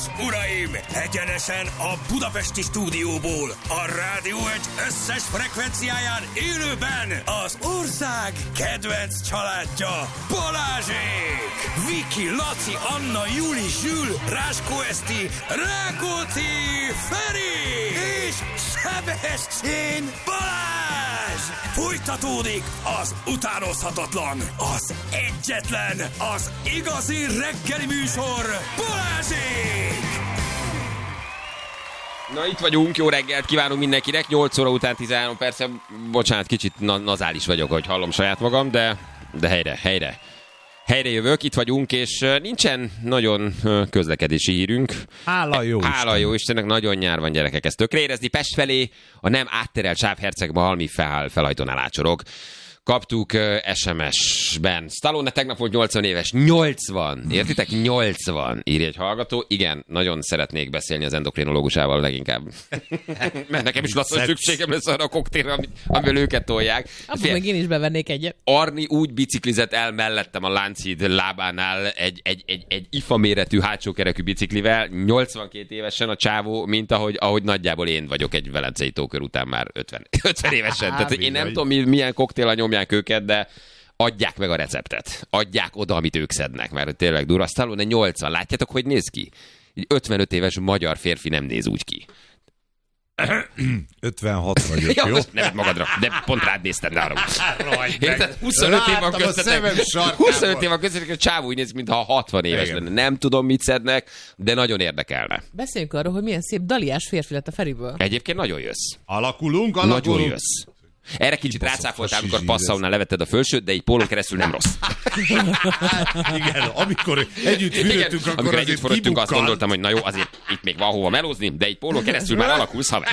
uraim! Egyenesen a budapesti stúdióból, a Rádió Egy összes frekvenciáján élőben az ország kedvenc családja, Balázsék! Viki, Laci, Anna, Juli, Zsül, Ráskó Eszti, Rákóczi, Feri és Sebestyén Balázs! Folytatódik az utánozhatatlan, az egyetlen, az igazi reggeli műsor, Balázsék! Na itt vagyunk, jó reggelt kívánunk mindenkinek, 8 óra után 13 perc, bocsánat, kicsit nazális vagyok, hogy hallom saját magam, de helyre jövök, itt vagyunk, és nincsen nagyon közlekedési hírünk. Hála jó Istennek, nagyon nyár van, gyerekek, ezt tökre érezni. Pest felé a nem átterelt Sávhercegmalmi felhajtónál ácsorog. Kaptuk SMS-ben. Stallone tegnap volt 80 éves. 80! Értitek? 80! Írja egy hallgató. Igen, nagyon szeretnék beszélni az endokrinológusával leginkább. Mert nekem is lassan szükségem lesz arra a koktélra, amivel őket tolják. Akkor meg én is bevennék egyet. Arni úgy biciklizett el mellettem a Lánchíd lábánál egy ifa méretű hátsó kerekű biciklivel, 82 évesen a csávó, mint ahogy nagyjából én vagyok egy velencei tókör után már 50 évesen. Tehát én nem tudom, milyen koktéllal nyomják őket, de adják meg a receptet. Adják oda, amit ők szednek, mert tényleg durva. Stallone 80. Látjátok, hogy néz ki? Egy 55 éves magyar férfi nem néz úgy ki. 56 vagyok, jó? Nevet magadra, de pont rád néztem, ne arra. Érted? 25 év van köztetek, a csávó úgy néz, mintha 60 éves lenne. Nem tudom, mit szednek, de nagyon érdekelne. Beszéljünk arról, hogy milyen szép daliás férfi lett a Feriből. Egyébként nagyon jössz. Alakulunk. Nagyon jössz. Erre kicsit rácáfoltál, amikor passzaunál levetted a fölsőt, de így pólón keresztül nem rossz. Igen, amikor együtt fürödtünk, akkor amikor együtt fürödtünk, azt gondoltam, hogy na jó, azért itt még van hova melózni, de így pólón keresztül már alakulsz, haver.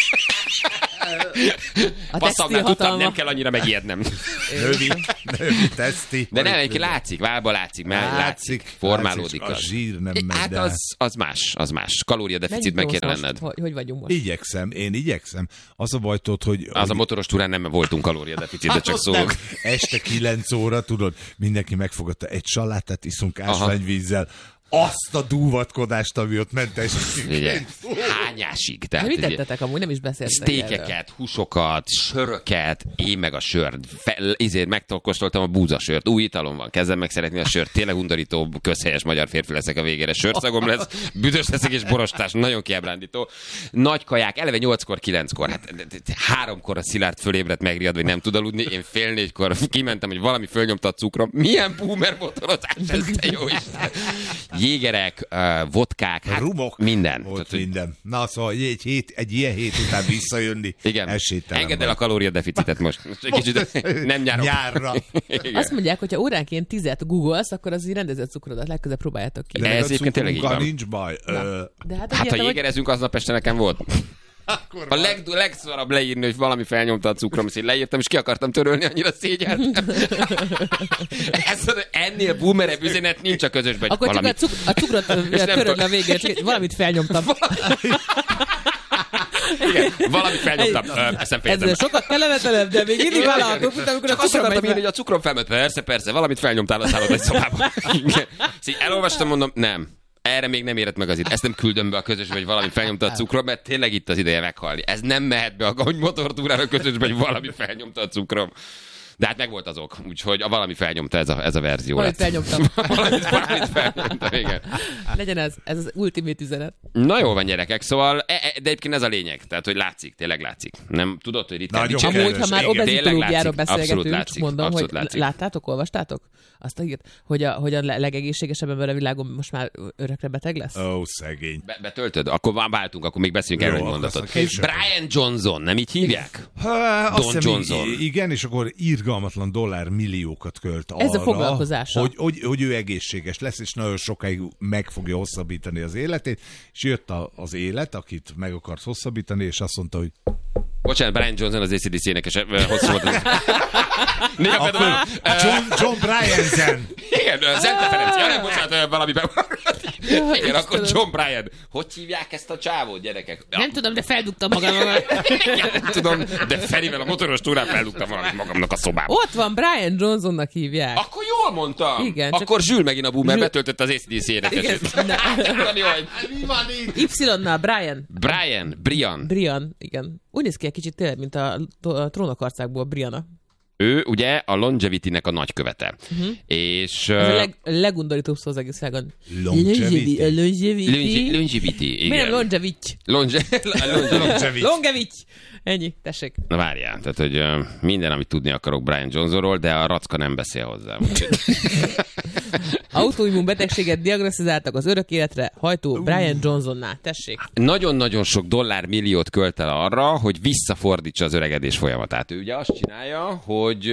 Passzaunál tudtam, nem kell annyira megijednem. Növi, teszti. De nem, egyébként látszik, válba látszik, formálódik. A zsír nem megy. Hát az más. Kalóriadeficit meg kéne lenned. Hogy vagyunk most? Én igyekszem. Az a baj, hogy... Az a motoros túrán nem voltunk kalóriadeficit, de csak szólok. Este 9 óra, tudod, mindenki megfogadta egy salátát, iszunk ásványvízzel. Azt a dúvatkodást, ami ott ment, és hányásig. Tehát mit tettetek amúgy? Nem is beszéltek sztékeket, húsokat, söröket, én meg a sört. Ezért megkóstoltam a búzasört. Új italom van, kezdem meg szeretni a sört. Tényleg undorító, közhelyes magyar férfi leszek a végére. Sörszagom lesz, büdös leszek és borostás. Nagyon kiábrándító. Nagy kaják, eleve 8-kor, 9-kor. Hát 3-kor a Szilárd fölébredt megriad, vagy nem tud aludni. Én 3:30-kor kimentem, hogy valami fölnyomta a cukrom. Milyen boomer motorozás ez, te jó Isten. Jégerek, vodkák, hát rumok, minden. Volt minden. Na, szóval egy ilyen hét után visszajönni. Igen. Engedd el a kalóriadeficitet most. Kicsit nem nyárra. Azt mondják, hogy ha óránként 10-et googolsz, akkor az így rendezett cukrodat legközelebb próbáljátok ki. De ez egyébként tényleg így van. Nincs baj. De hát ha jégerezünk, aznap este nekem volt. A legszarabb leírni, hogy valami felnyomta a cukrom, és én leírtam, és ki akartam törölni, annyira szégyeltem. Ennél boomerebb üzenet nincs a közösben. Akkor valami... csak a cukrot törölni a végén, csak valamit felnyomtam. Igen, valamit felnyomtam. Ezzel sokat kellemetlenebb, de még mindig vállalhatok, amikor csak azt akartam írni, hogy a cukrom felment. Persze, valamit felnyomtál a szállodai szobában. Elolvastam, mondom, nem. Erre még nem érett meg az idő. Ezt nem küldöm be a közösbe, hogy valami felnyomta a cukrom, mert tényleg itt az ideje meghalni. Ez nem mehet be, hogy motortúrára a közösbe, hogy valami felnyomta a cukrom. De hát meg volt az ok, úgyhogy valami felnyomta ez a verzió. Valamit felnyomtam. valamit felnyomtam, igen. Legyen ez az ultimate üzenet. Na jó van, gyerekek, szóval, de egyébként ez a lényeg, tehát, hogy tényleg látszik. Nem tudod, hogy ritkán dicséret. Amúgy, ha már obezitológiáról beszélgetünk, mondom, hogy látszik. Láttátok, olvastátok? Azt a hírt, hogy a legegészségesebb ember a világon most már örökre beteg lesz? Ó, szegény. Betöltöd? Akkor váltunk, akkor még beszéljünk erről, hogy mondatot. Brian Johnson, nem így hívják? Don Johnson. Igen, és akkor irgalmatlan dollármilliókat költ arra, ez a foglalkozása. Hogy ő egészséges lesz, és nagyon sokáig meg fogja hosszabbítani az életét, és jött az élet, akit meg akart hosszabbítani, és azt mondta, hogy Bocsánat, Brian Johnson az AC/DC énekes, hosszú volt az. John Bryan. Igen, Zente Ferenc. Ja, nem, bocsánat, valamiben. Igen, akkor John Bryan. Hogy hívják ezt a csávót, gyerekek? Nem tudom, de feldugtam magam. Nem tudom, de Ferivel a motoros túrán feldugtam magamnak a szobába. Ott van, Brian Johnsonnak hívják. Akkor jól mondtam. Igen, akkor Zsül megint a boomer betöltött az AC/DC énekesét. Mi van itt? Y-nál Brian. Brian, igen. Úgy néz ki egy kicsit tényleg, mint a Trónok harcából Brianna. Ő ugye a Longevity-nek a nagykövete. És... Ez a legundorítóbb szó az egész világon. Longevity. Longevity, Miért igen. Longevity? Longevity. Ennyi, tessék. Na várjál, tehát hogy minden, amit tudni akarok Brian Johnsonról, de a Racka nem beszél hozzám. Autoimmun betegséget diagnosztizáltak az örök életre hajtó Brian Johnsonnál. Tessék. Nagyon-nagyon sok dollármilliót költ el arra, hogy visszafordítsa az öregedés folyamatát. Ő ugye azt csinálja, hogy...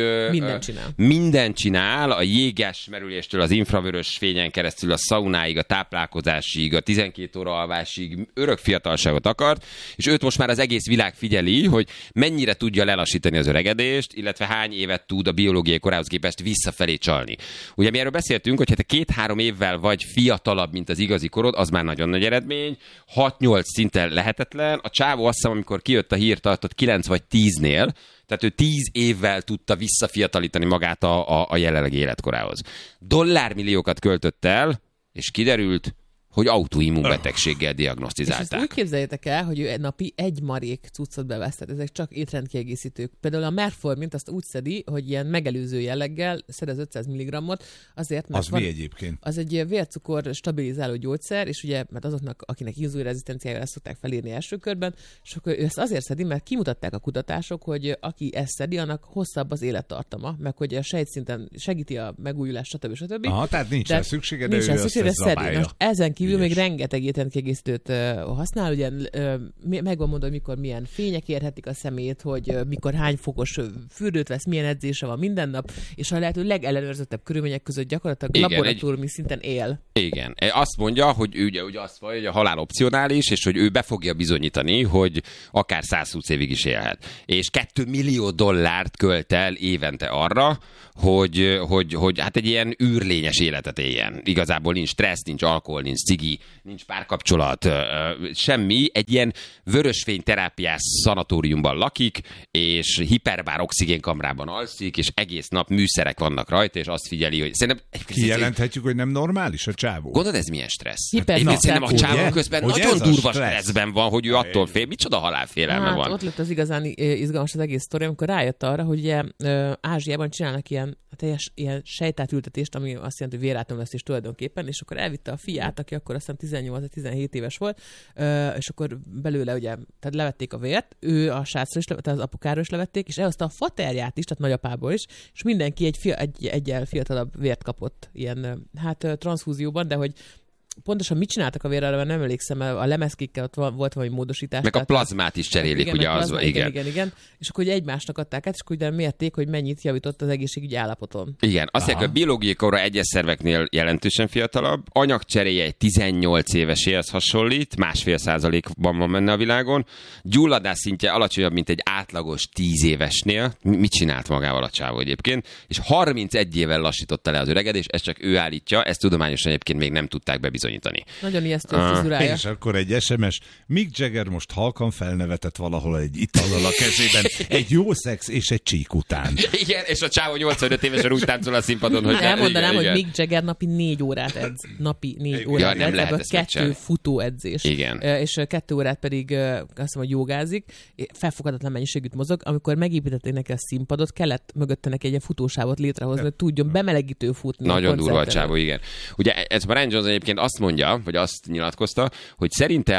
Mindent csinál, a jéges merüléstől az infravörös fényen keresztül a szaunáig, a táplálkozásig, a 12 óra alvásig örök fiatalságot akart, és őt most már az egész világ figyeli, hogy mennyire tudja lelassítani az öregedést, illetve hány évet tud a biológiai korához képest visszafelé csalni. Ugye mi erről beszéltünk, hogy hát 2-3 évvel vagy fiatalabb, mint az igazi korod, az már nagyon nagy eredmény, 6-8 szinten lehetetlen. A csávó azt hiszem, amikor kijött a hír, tartott 9 vagy 10-nél, tehát ő 10 évvel tudta visszafiatalítani magát a jelenlegi életkorához. Dollármilliókat költött el, és kiderült, hogy autoimmunbetegséggel diagnosztizálták. És ezt úgy képzeljétek el, hogy ő napi 1 marék cuccot bevesztett. Ezek csak étrendkiegészítők. Például a Merformint azt úgy szedi, hogy ilyen megelőző jelleggel szed az 500 mg-ot, azért, mert az mi egyébként? Az egy vércukor stabilizáló gyógyszer, és ugye, mert azoknak, akinek inzulinrezisztenciája, ezt szokták felírni első körben, és akkor ő ezt azért szedi, mert kimutatták a kutatások, hogy aki ezt szedi, annak hosszabb az élettartama, meg hogy a sejtszinten segíti a megújulást, stb. Aha, tehát nincs rá szüksége, de ő ezt zabálja. Ezen kívül még rengeteg étrendkiegészítőt használ, ugye megvan mondva, hogy mikor milyen fények érhetik a szemét, hogy mikor hány fokos fürdőt vesz, milyen edzése van minden nap, és a lehető legellenőrzöttebb körülmények között gyakorlatilag laboratóriumi szinten él. Igen. Azt mondja, hogy ugye azt mondja, hogy a halál opcionális, és hogy ő be fogja bizonyítani, hogy akár 120 évig is élhet. És $2 millió költ el évente arra, hogy hát egy ilyen űrlényes életet éljen. Igazából nincs stressz, nincs alkohol, nincs cigi, nincs párkapcsolat, semmi. Egy ilyen vörösfényterápiás szanatóriumban lakik, és hiperbár oxigénkamrában alszik, és egész nap műszerek vannak rajta, és azt figyeli, hogy szerintem... Kijelenthetjük, hogy nem normális a csávó. Gondolod, ez milyen stressz? Szerintem a csávó közben nagyon durva stresszben van, hogy ő attól fél. Micsoda halálfélelme van. Ott lett az igazán izgalmas az egész sztori, amikor rájött arra, hogy ugye Ázsiában csinálnak ilyen sejtátültetést, ami azt jelenti, hogy vérátomvesztés tulajdonképpen, és akkor elvitte a fiát, aki akkor azt hiszem 18-17 éves volt, és akkor belőle ugye, tehát levették a vért, ő a srácról is, tehát az apukáról is levették, és elhozta a faterját is, tehát nagyapából is, és mindenki egyel fiatalabb vért kapott ilyen, transzfúzióban, de hogy pontosan mit csináltak a vérrel, mert nem emlékszem, a lemezkékkel ott volt valami módosítás. Meg a plazmát is cserélik, ugye az van. Igen. És akkor ugye egymásnak adták át, és akkor ugye mérték, hogy mennyit javított az egészségügyi állapoton. Igen, azt mondják, a biológiai korra egyes szerveknél jelentősen fiatalabb, anyagcseréje egy 18 éveséhez hasonlít, 1,5%-ban van benne a világon, gyulladás szintje alacsonyabb, mint egy átlagos 10 évesnél. Mit csinált magával a csávó egyébként? És 31 évvel lassította le az öregedést, ezt csak ő állítja, ezt tudományosan egyébként még nem tudták bebizonyítani. Nagyon ijesztő frizurája. És akkor egy SMS. Mick Jagger most halkan felnevetett valahol egy itallal a kezében. Egy jó szex és egy csík után. Igen, és a csávó 85 évesen úgy táncol a színpadon, hogy... Elmondanám, hogy Mick Jagger napi 4 órát edz. Napi 4 órát edz, ebből 2 futóedzés. Igen. És 2 órát pedig azt hiszem, hogy jogázik. Felfoghatatlan mennyiségűt mozog. Amikor megépítették neki a színpadot, kellett mögötte neki egy ilyen futósávot létrehozni, hogy tudjon bemelegítő futni. Nagyon durva a csávó, igen. Ugye ez Brian Johnson egyébként azt mondja, vagy azt nyilatkozta, hogy szerinte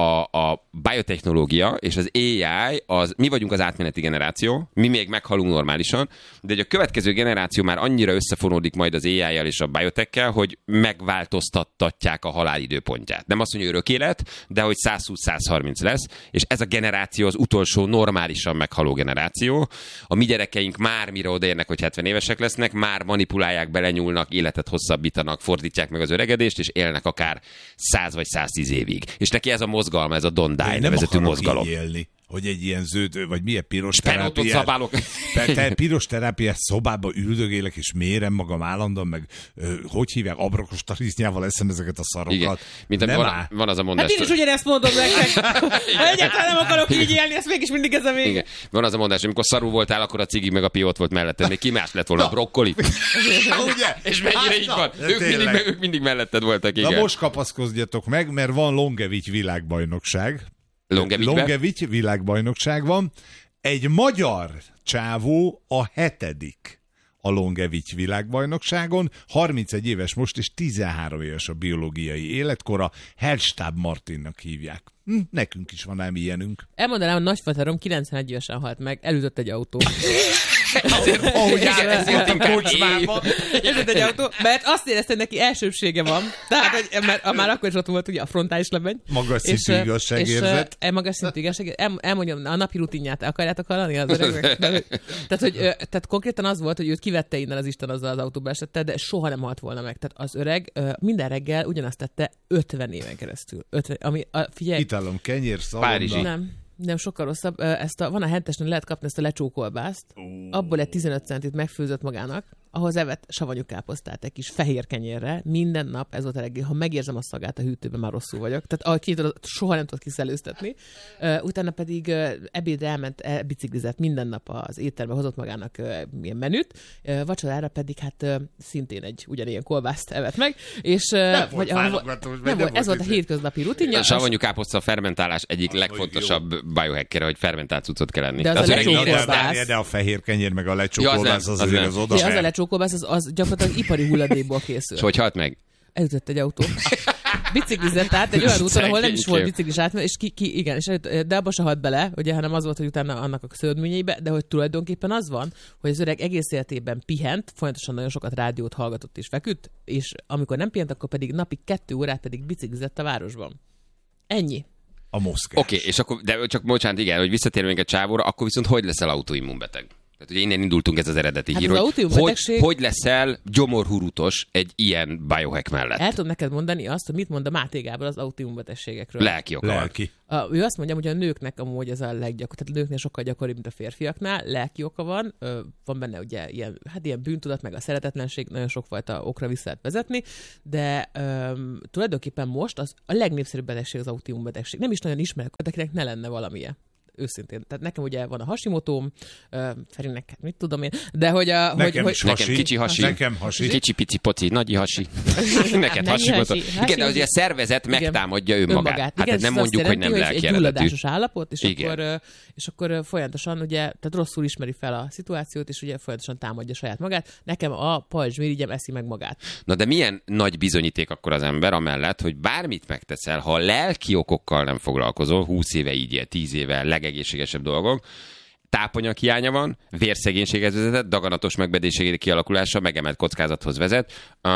a biotechnológia és az AI, mi vagyunk az átmeneti generáció, mi még meghalunk normálisan, de hogy a következő generáció már annyira összefonódik majd az AI-jal és a biotech-kel, hogy megváltoztatják a halál időpontját. Nem azt mondja, hogy örök élet, de hogy 120-130 lesz, és ez a generáció az utolsó normálisan meghaló generáció. A mi gyerekeink már mire odaérnek, hogy 70 évesek lesznek, már manipulálják, belenyúlnak, életet hosszabbítanak, fordítják meg az öregedést, és élnek akár 100 vagy 110 évig. És neki ez a mozgalma, ez a Don't Die nevezetű mozgalom. hogy egy ilyen zöld, vagy milyen piros Penótot szabálok. piros terápiás szobába üldögélek, és mérem magam állandóan, meg hogy hívják, abrokos tariznyával eszem ezeket a szarokat. Igen. Mint van az a mondás. Hát én is ugyanezt mondom nektek. Egyáltalán nem akarok így élni, ezt mégis mindig ez a vég. Igen. Van az a mondás, amikor szarul voltál, akkor a cigi meg a piót volt melletted. Még ki más lett volna? A brokkoli? Ugye? És mennyire így van? Ők mindig melletted voltak, igen. Na most kapaszkodjatok meg, mert van Longevity világbajnokság. Longevity világbajnokság van. Egy magyar csávó a 7. a Longevity világbajnokságon, 31 éves most, és 13 éves a biológiai életkora, Hellstab Martinnak hívják. Nekünk is van ám ilyenünk. Elmondanám, a nagyfaterom 91 évesen halt meg, elütött egy autó. Ahogy ezért a kocsmába. Elütött egy autó, mert azt érezte, hogy neki elsőbsége van. Tehát, hogy, mert már akkor is ott volt ugye a frontális lebeny. Magas szintű igazságérzet. Magas szintű igazságérzet. Elmondjam, a napi rutinját akarjátok hallani az öregnek? Tehát konkrétan az volt, hogy őt kivette innen az Isten azzal az autóba esette, de soha nem halt volna meg. Tehát az öreg minden reggel ugyanazt tette 50 éven keresztül. 50, ami, figyelj, Itálom, kenyér, szalonna. Nem, sokkal rosszabb. Van a hentesnél, lehet kapni ezt a lecsókolbászt. Abból egy 15 centit megfőzött magának, ahhoz evett savanyú káposztát egy kis fehér kenyérre. Minden nap ez volt a reggel. Ha megérzem a szagát a hűtőben, már rosszul vagyok. Tehát soha nem tudod kiszelőztetni. Utána pedig ebédre elment, biciklizett minden nap az étterbe, hozott magának ilyen menüt. Vacsorára pedig hát szintén egy ugyanilyen kolbászt evett meg. És nem volt ez volt a hétköznapi rutinja. A savanyú káposzta fermentálás egyik legfontosabb biohacker, hogy fermentált cuccot kell enni. De az a lecsókolbász. De a fehér kenyér meg a lecsókolbász az oda. Az a lecsókolbász, az gyakorlatilag ipari hulladékból készül. És hogy halt meg? Elütött egy autó. Biciklizett át egy olyan úton, ahol nem is volt biciklis átmenet, és igen, és de abba se halt bele, ugye, hanem az volt, hogy utána annak a szöldményeibe, de hogy tulajdonképpen az van, hogy az öreg egész életében pihent, folyamatosan nagyon sokat rádiót hallgatott és feküdt, és amikor nem pihent, akkor pedig napi 2 órát pedig biciklizett a városban. Ennyi. A Moszkva. Oké, és akkor, de csak bocsánat, igen, hogy visszatérünk egy csávóra, akkor viszont hogy leszel autoimmunbeteg? Tehát ugye innen indultunk, ez az eredeti hír, hogy leszel gyomorhurutos egy ilyen biohack mellett. El tudom neked mondani azt, hogy mit mond a Máté Gábor az autoimmunbetegségekről. Lelki oka. Lelki. Ő azt mondja, hogy a nőknek amúgy ez a leggyakoribb, tehát a nőknél sokkal gyakoribb, mint a férfiaknál, lelki oka van, van benne ugye ilyen bűntudat, meg a szeretetlenség, nagyon sokfajta okra vissza lehet vezetni, de tulajdonképpen most az a legnépszerűbb betegség az autoimmunbetegség. Nem is nagyon ismerek, akinek ne lenne valamilyen. Őszintén. Tehát nekem ugye van a Hashimotóm, Ferinek, mit tudom én, de hogy nekem kicsi hasi. Nekem hasi. Kicsi pici poci, nagy hasi. Neked Hashimoto. Igen, de azért a szervezet megtámadja önmagát. Hát igen, nem mondjuk, hogy nem lelki egy gyulladásos állapot, és akkor folyamatosan ugye, tehát rosszul ismeri fel a szituációt, és ugye folyamatosan támadja saját magát. Nekem a pajzsmirigyem eszi meg magát. Na de milyen nagy bizonyíték akkor az ember amellett, hogy bármit megteszel, ha a lelki okokkal nem foglalkozol, 20 éve így él, 10 éve, legegészségesebb dolgok, tápanyag hiánya van, vérszegénységhez vezetett, daganatos megbedésségéri kialakulása megemelt kockázathoz vezet,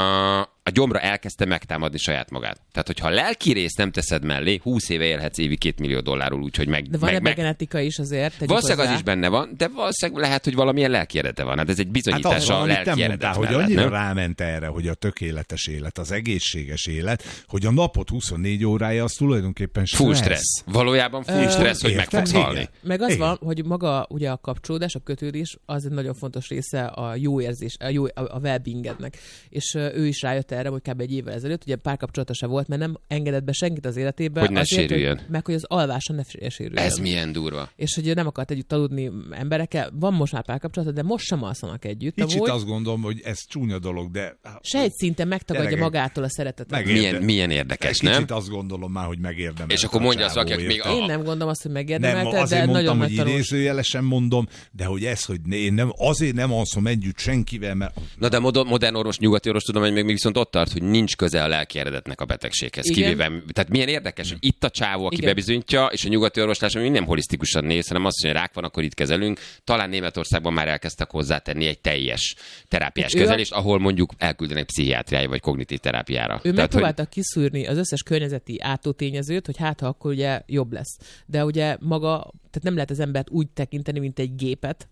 a gyomra elkezdte megtámadni saját magát. Tehát, hogyha a lelki részt nem teszed mellé, 20 éve élhetsz évi $2 millió úgyhogy meg... De van ebben genetika is azért? Valószínűleg az is benne van, de valószínűleg lehet, hogy valamilyen lelki eredete van. Hát ez egy bizonyítása a lelki eredet hogy annyira ráment erre, hogy a tökéletes élet, az egészséges élet, hogy a napot 24 órája az tulajdonképpen stressz. Full stressz. Valójában full stressz, hogy meg fogsz halni. Meg az van, hogy maga ugye a kapcsolódás, a kötődés, az egy nagyon fontos része a jó érzés, a well-beingednek. És ő is rájött erre, hogy kb. Egy évvel ezelőtt, ugye párkapcsolata se volt, mert nem engedett be senkit az életébe. Hogy ne sérüljön. Meg hogy az alvása ne sérüljön. Ez milyen durva. És hogy nem akart együtt aludni emberekkel. Van most már párkapcsolata, de most sem alszanak együtt. Kicsit azt gondolom, hogy ez csúnya dolog, de... Sejtszinten megtagadja magától a szeretetet. Milyen érdekes, nem? Kicsit azt gondolom már, hogy megérdemel. És akkor mondja azt, akinek még Én nem gondolom azt, hogy megérdemelte, nem, de nagyon hogy idézőjelesen mondom, de hogy ez, hogy én azért nem alszom együtt senkivel, mert... Na de modern orvos, nyugati orvos tudom, hogy még viszont ott tart, hogy nincs köze a lelki eredetnek a betegséghez. Kivéve, tehát milyen érdekes, hogy itt a csávó, aki bebizonyítja, és a nyugati orvoslás, ami nem holisztikusan néz, hanem azt mondja, hogy rák van, akkor itt kezelünk. Talán Németországban már elkezdtek hozzátenni egy teljes terápiás kezelést, ahol mondjuk elküldenek pszichiátriája vagy kognitív terápiára. Megpróbáltak kiszűrni az összes környezeti átótényezőt, hogy ha akkor ugye jobb lesz. De ugye maga, tehát nem lehet az embert úgy tekinteni, mint egy gépet,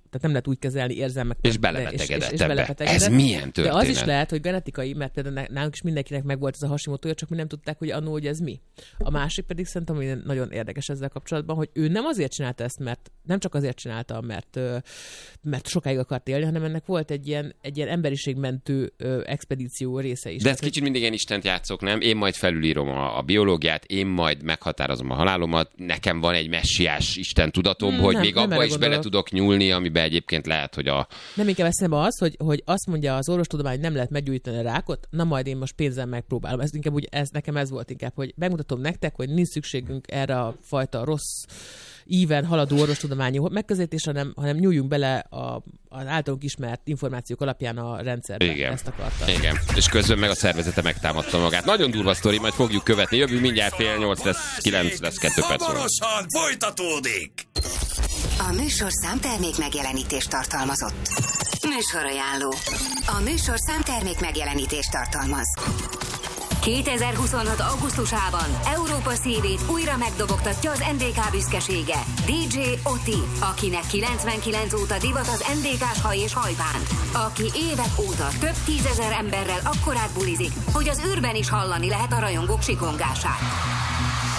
Tehát nem lehet úgy kezelni érzelmek. És belebetegedett ebbe. Ez milyen történet? De az is lehet, hogy genetikai, mert például nálunk is mindenkinek megvolt ez a Hashimotoja, csak mi nem tudták, hogy annó, hogy ez mi. A másik pedig szerintem, hogy nagyon érdekes ezzel kapcsolatban, hogy ő nem azért csinálta ezt, mert nem csak azért csinálta, mert sokáig akart élni, hanem ennek volt egy ilyen emberiségmentő expedíció része is. De ezt kicsit mindig ilyen Istent játszok, nem? Én majd felülírom a biológiát, én majd meghatározom a halálomat, nekem van egy messiás Isten tudatom, hogy még abba is bele tudok nyúlni, amiben egyébként lehet, hogy Nem, inkább eszembe az, hogy azt mondja az orvostudomány, hogy nem lehet meggyógyítani a rákot, na majd én most pénzzel megpróbálom. Ez inkább nekem ez volt inkább, hogy megmutatom nektek, hogy nincs szükségünk erre a fajta rossz íven haladó orvostudományi megközelítésre, hanem nyúljunk bele az általunk ismert információk alapján a rendszerbe. Igen. Ezt akarta. Igen. És közben meg a szervezete megtámadta magát. Nagyon durva sztori, majd fogjuk követni. Jövünk mindjárt 8:30 lesz, 9 lesz, 2 perc. Hamarosan folytatódik! A műsorszám termék megjelenítést tartalmazott. Műsorajánló. A műsorszám termék megjelenítést tartalmaz. 2026. augusztusában Európa szívét újra megdobogtatja az NDK büszkesége, DJ Oti, akinek 99 óta divat az NDK-s haj és hajbánd, aki évek óta több 10 000 emberrel akkorát bulizik, hogy az űrben is hallani lehet a rajongók sikongását.